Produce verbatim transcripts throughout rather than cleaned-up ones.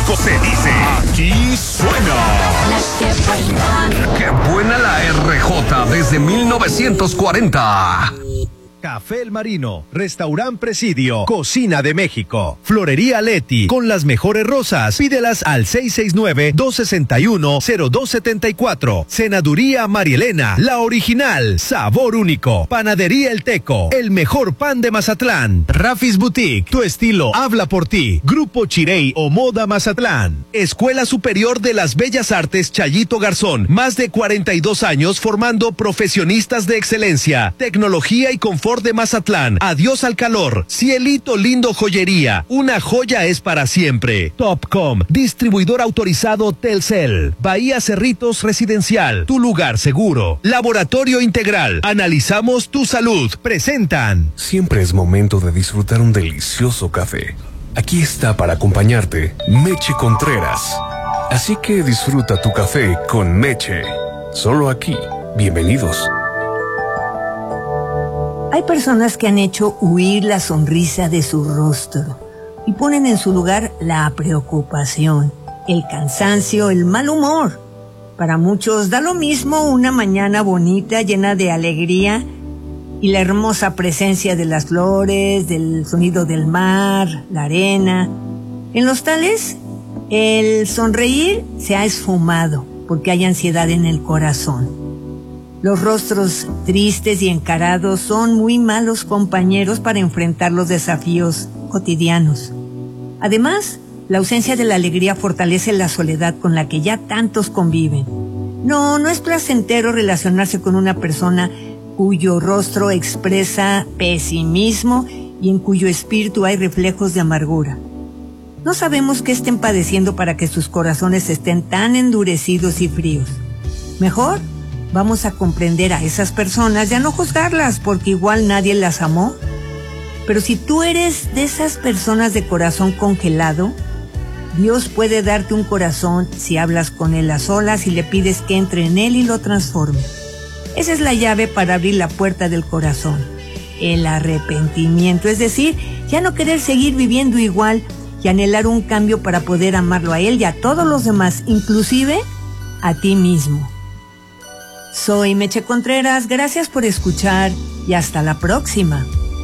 México se dice, aquí suena. La que buena. Qué buena la R J desde mil novecientos cuarenta. Café El Marino, Restaurant Presidio, Cocina de México, Florería Leti, con las mejores rosas, pídelas al seis seis nueve, dos seis uno, cero dos siete cuatro, Senaduría Marielena, la original, sabor único, Panadería El Teco, el mejor pan de Mazatlán, Rafis Boutique, tu estilo habla por ti, Grupo Chirey o Moda Mazatlán, Escuela Superior de las Bellas Artes Chayito Garzón, más de cuarenta y dos años formando profesionistas de excelencia, tecnología y confort de Mazatlán, adiós al calor, Cielito Lindo Joyería, una joya es para siempre. Topcom, distribuidor autorizado Telcel, Bahía Cerritos Residencial, tu lugar seguro. Laboratorio Integral, analizamos tu salud. Presentan. Siempre es momento de disfrutar un delicioso café. Aquí está para acompañarte Meche Contreras. Así que disfruta tu café con Meche. Solo aquí. Bienvenidos. Hay personas que han hecho huir la sonrisa de su rostro y ponen en su lugar la preocupación, el cansancio, el mal humor. Para muchos da lo mismo una mañana bonita, llena de alegría y la hermosa presencia de las flores, del sonido del mar, la arena. En los tales, el sonreír se ha esfumado porque hay ansiedad en el corazón. Los rostros tristes y encarados son muy malos compañeros para enfrentar los desafíos cotidianos. Además, la ausencia de la alegría fortalece la soledad con la que ya tantos conviven. No, no es placentero relacionarse con una persona cuyo rostro expresa pesimismo y en cuyo espíritu hay reflejos de amargura. No sabemos qué estén padeciendo para que sus corazones estén tan endurecidos y fríos. Mejor vamos a comprender a esas personas y a no juzgarlas porque igual nadie las amó. Pero si tú eres de esas personas de corazón congelado, Dios puede darte un corazón si hablas con Él a solas y le pides que entre en Él y lo transforme. Esa es la llave para abrir la puerta del corazón. El arrepentimiento, es decir, ya no querer seguir viviendo igual y anhelar un cambio para poder amarlo a Él y a todos los demás, inclusive a ti mismo. Soy Meche Contreras, gracias por escuchar y hasta la próxima.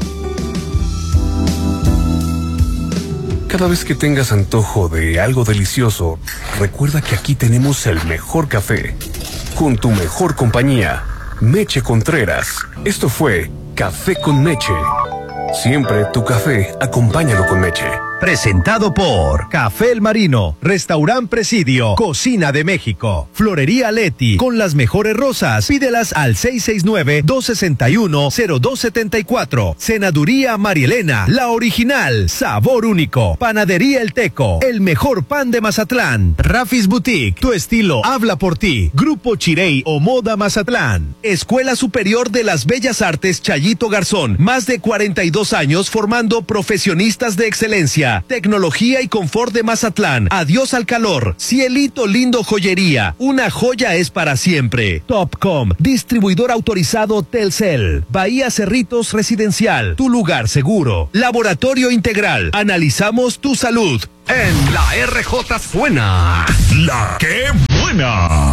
Cada vez que tengas antojo de algo delicioso, recuerda que aquí tenemos el mejor café, con tu mejor compañía, Meche Contreras. Esto fue Café con Meche. Siempre tu café, acompáñalo con Meche. Presentado por Café El Marino, Restaurant Presidio, Cocina de México, Florería Leti, con las mejores rosas, pídelas al seis seis nueve, dos seis uno, cero dos siete cuatro, Senaduría Marielena, la original, sabor único, Panadería El Teco, el mejor pan de Mazatlán, Rafis Boutique, tu estilo habla por ti, Grupo Chirey o Moda Mazatlán, Escuela Superior de las Bellas Artes Chayito Garzón, más de cuarenta y dos años formando profesionistas de excelencia, tecnología y confort de Mazatlán, adiós al calor, Cielito Lindo Joyería, una joya es para siempre. Topcom, distribuidor autorizado Telcel, Bahía Cerritos Residencial, tu lugar seguro. Laboratorio Integral, analizamos tu salud. En la R J suena La que buena.